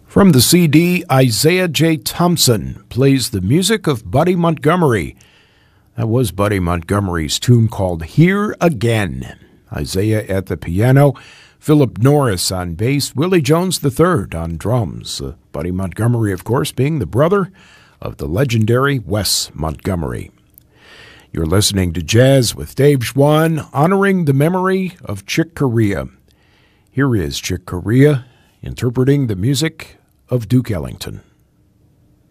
From the CD, Isaiah J. Thompson plays the music of Buddy Montgomery. That was Buddy Montgomery's tune called Here Again. Isaiah at the piano, Philip Norris on bass, Willie Jones III on drums. Buddy Montgomery, of course, being the brother of the legendary Wes Montgomery. You're listening to Jazz with Dave Schwann, honoring the memory of Chick Corea. Here is Chick Corea interpreting the music of Duke Ellington.